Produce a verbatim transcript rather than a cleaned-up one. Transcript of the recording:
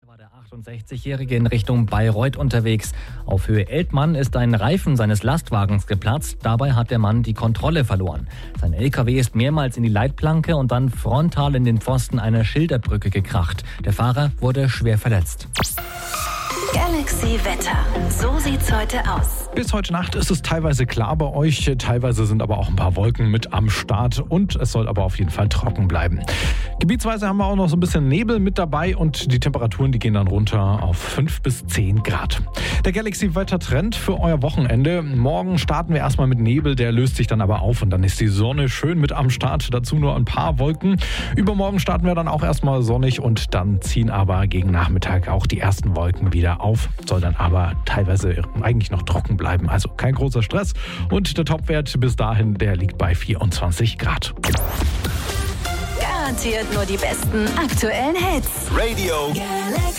war der achtundsechzigjährige in Richtung Bayreuth unterwegs. Auf Höhe Eltmann ist ein Reifen seines Lastwagens geplatzt. Dabei hat der Mann die Kontrolle verloren. Sein L K W ist mehrmals in die Leitplanke und dann frontal in den Pfosten einer Schilderbrücke gekracht. Der Fahrer wurde schwer verletzt. Galaxy Wetter. So sieht's heute aus. Bis heute Nacht ist es teilweise klar bei euch, teilweise sind aber auch ein paar Wolken mit am Start und es soll aber auf jeden Fall trocken bleiben. Gebietsweise haben wir auch noch so ein bisschen Nebel mit dabei und die Temperaturen, die gehen dann runter auf fünf bis zehn Grad. Der Galaxy-Wetter-Trend für euer Wochenende. Morgen starten wir erstmal mit Nebel, der löst sich dann aber auf und dann ist die Sonne schön mit am Start. Dazu nur ein paar Wolken. Übermorgen starten wir dann auch erstmal sonnig und dann ziehen aber gegen Nachmittag auch die ersten Wolken wieder auf. Soll dann aber teilweise eigentlich noch trocken bleiben. Also kein großer Stress. Und der Topwert bis dahin, der liegt bei vierundzwanzig Grad. Garantiert nur die besten aktuellen Hits. Radio Galaxy.